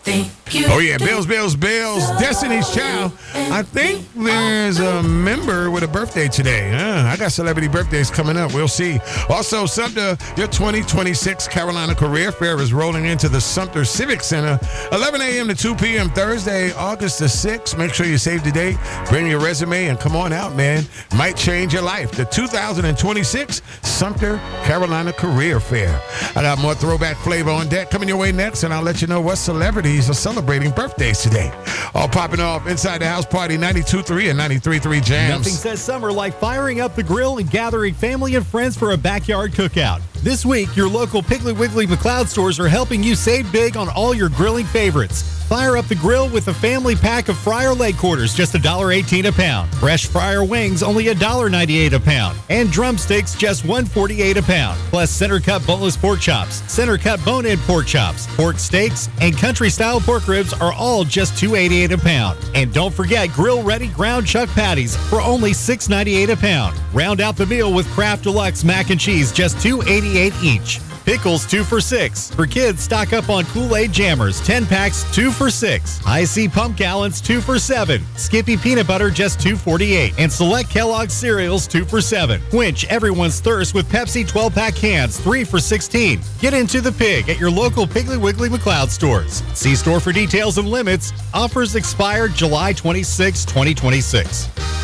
Oh, yeah, Bills. Destiny's Child. I think there's a member with a birthday today. I got celebrity birthdays coming up. We'll see. Also, Sumter, your 2026 Carolina Career Fair is rolling into the Sumter Civic Center, 11 a.m. to 2 p.m. Thursday, August the 6th. Make sure you save the date. Bring your resume and come on out, man. Might change your life. The 2026 Sumter Carolina Career Fair. I got more throwback flavor on deck coming your way next, and I'll let you know what celebrities are celebrating birthdays today. All popping off inside the house party, 92.3 and 93.3 Jams. Nothing says summer like firing up the grill and gathering family and friends for a backyard cookout. This week, your local Piggly Wiggly McLeod stores are helping you save big on all your grilling favorites. Fire up the grill with a family pack of fryer leg quarters, just $1.18 a pound. Fresh fryer wings, only $1.98 a pound. And drumsticks, just $1.48 a pound. Plus center-cut boneless pork chops, center-cut bone-in pork chops, pork steaks, and country-style pork ribs are all just $2.88 a pound. And don't forget grill-ready ground chuck patties for only $6.98 a pound. Round out the meal with Kraft Deluxe mac and cheese, just $2.88 each. Pickles, 2 for $6. For kids, stock up on Kool-Aid Jammers, 10 packs, 2 for $6. I.C. Pump Gallons, 2 for $7. Skippy Peanut Butter, just $2.48. And select Kellogg's Cereals, 2 for $7. Quench everyone's thirst with Pepsi 12-pack cans, 3 for $16. Get into the pig at your local Piggly Wiggly McLeod stores. See store for details and limits. Offers expired July 26, 2026.